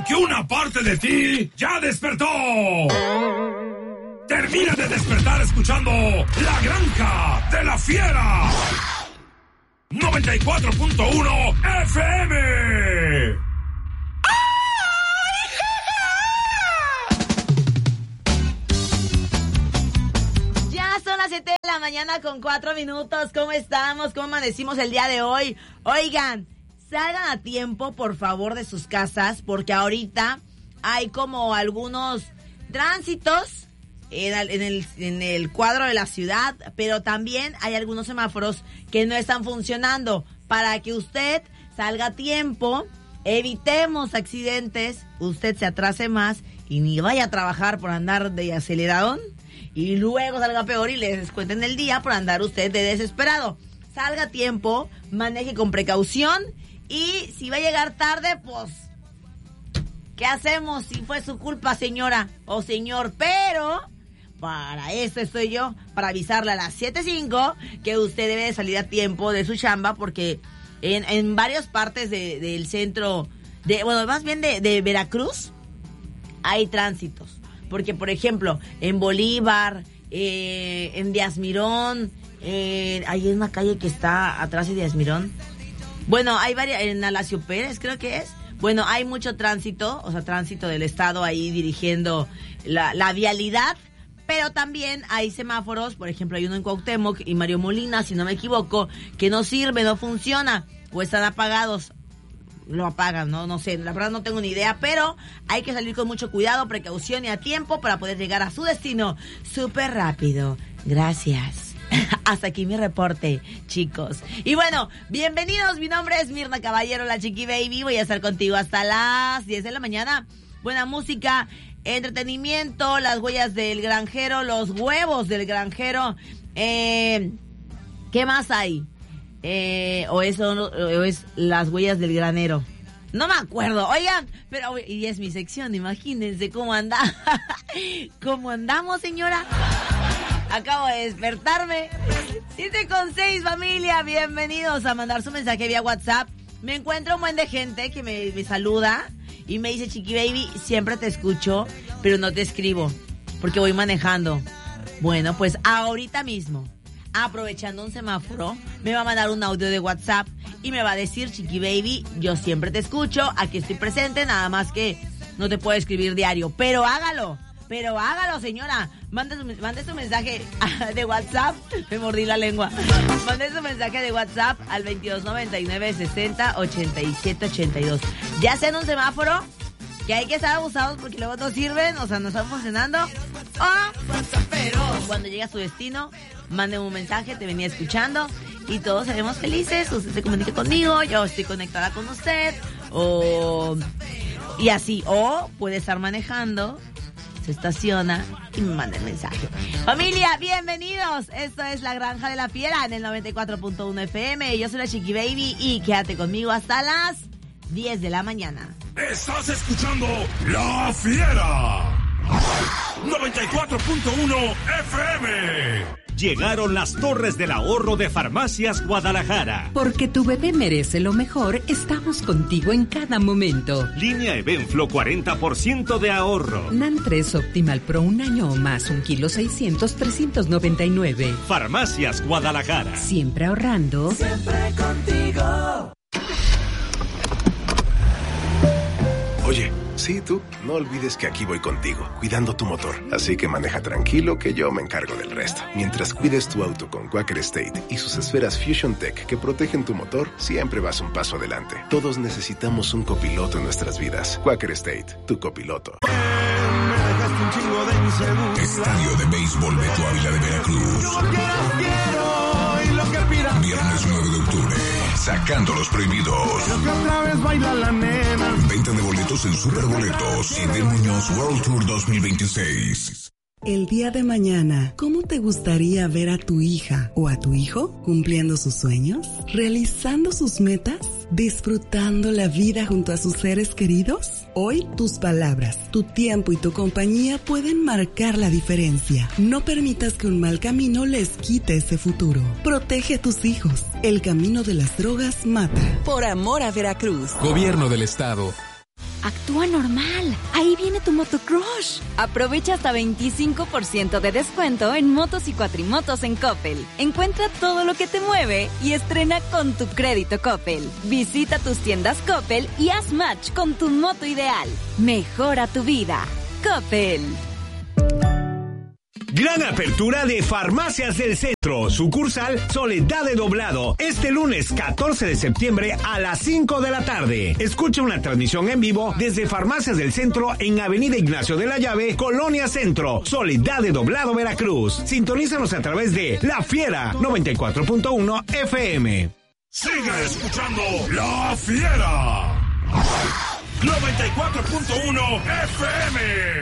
Porque una parte de ti ya despertó. Termina de despertar escuchando La Granja de la Fiera. 94.1 FM. Ya son las 7 de la mañana con 4 minutos. ¿Cómo estamos? ¿Cómo amanecimos el día de hoy? Oigan, salgan a tiempo, por favor, de sus casas, porque ahorita hay como algunos tránsitos en el cuadro de la ciudad, pero también hay algunos semáforos que no están funcionando. Para que usted salga a tiempo, evitemos accidentes, usted se atrase más y ni vaya a trabajar por andar de aceleradón y luego salga peor y les descuenten el día por andar usted de desesperado. Salga a tiempo, maneje con precaución y si va a llegar tarde, pues, ¿qué hacemos? Si fue su culpa, señora o señor, pero para eso estoy yo, para avisarle a las 7:05 que usted debe de salir a tiempo de su chamba, porque en varias partes del centro, más bien de Veracruz, hay tránsitos. Porque, por ejemplo, en Bolívar, en Díaz Mirón, hay una calle que está atrás de Díaz Mirón. Bueno, hay varias, en Alacio Pérez creo que es. Bueno, hay mucho tránsito, o sea, tránsito del Estado ahí dirigiendo la vialidad. Pero también hay semáforos, por ejemplo, hay uno en Cuauhtémoc y Mario Molina, si no me equivoco, que no sirve, no funciona, o están apagados. Lo apagan, no sé, la verdad no tengo ni idea, pero hay que salir con mucho cuidado, precaución y a tiempo para poder llegar a su destino súper rápido. Gracias. Hasta aquí mi reporte, chicos. Y bueno, bienvenidos, mi nombre es Mirna Caballero, la Chiqui Baby. Voy a estar contigo hasta las 10 de la mañana. Buena música, entretenimiento, las huellas del granjero, los huevos del granjero. ¿Qué más hay? O es las huellas del granero. No me acuerdo. Oigan, pero y es mi sección, imagínense cómo ¿Cómo andamos, señora? Acabo de despertarme. 7:06, familia. Bienvenidos a mandar su mensaje vía WhatsApp. Me encuentro un buen de gente que me saluda y me dice, Chiqui Baby, siempre te escucho, pero no te escribo porque voy manejando. Bueno, pues ahorita mismo, aprovechando un semáforo, me va a mandar un audio de WhatsApp y me va a decir, Chiqui Baby, yo siempre te escucho, aquí estoy presente, nada más que no te puedo escribir diario, pero hágalo, señora. Mande su mensaje de WhatsApp. Me mordí la lengua. Mande su mensaje de WhatsApp al 2299-60-8782. Ya sea en un semáforo, que hay que estar abusados porque luego no sirven, o sea, no están funcionando. O cuando llegue a su destino, mande un mensaje, te venía escuchando y todos seremos felices. Usted se comunica conmigo, yo estoy conectada con usted, y así. O puede estar manejando, se estaciona y me manda el mensaje. Familia, bienvenidos. Esto es La Granja de la Fiera en el 94.1 FM. Yo soy la Chiqui Baby y quédate conmigo hasta las 10 de la mañana. Estás escuchando La Fiera 94.1 FM. Llegaron las Torres del Ahorro de Farmacias Guadalajara. Porque tu bebé merece lo mejor, estamos contigo en cada momento. Línea Evenflo, 40% de ahorro. NAN 3 Optimal Pro, 1 año o más, 1 kilo 600, 399. Farmacias Guadalajara. Siempre ahorrando. Siempre contigo. Oye, sí, tú, no olvides que aquí voy contigo, cuidando tu motor. Así que maneja tranquilo que yo me encargo del resto. Mientras cuides tu auto con Quaker State y sus esferas Fusion Tech que protegen tu motor, siempre vas un paso adelante. Todos necesitamos un copiloto en nuestras vidas. Quaker State, tu copiloto. Estadio de Béisbol Beto Ávila de Veracruz. Viernes 9 de octubre. Sacando los prohibidos. Venta de boletos en Superboletos y de Muñoz World Tour 2026. El día de mañana, ¿cómo te gustaría ver a tu hija o a tu hijo cumpliendo sus sueños, realizando sus metas, disfrutando la vida junto a sus seres queridos? Hoy tus palabras, tu tiempo y tu compañía pueden marcar la diferencia. No permitas que un mal camino les quite ese futuro. Protege a tus hijos. El camino de las drogas mata. Por amor a Veracruz. Gobierno del Estado. actúa normal. Ahí viene tu motocrush. Aprovecha hasta 25% de descuento en motos y cuatrimotos en Coppel. Encuentra todo lo que te mueve y estrena con tu crédito Coppel. Visita tus tiendas Coppel y haz match con tu moto ideal. Mejora tu vida. Coppel. Gran apertura de Farmacias del Centro, sucursal Soledad de Doblado, este lunes 14 de septiembre a las 5 de la tarde. Escucha una transmisión en vivo desde Farmacias del Centro en Avenida Ignacio de la Llave, Colonia Centro, Soledad de Doblado, Veracruz. Sintonízanos a través de La Fiera 94.1 FM. Sigue escuchando La Fiera 94.1 FM.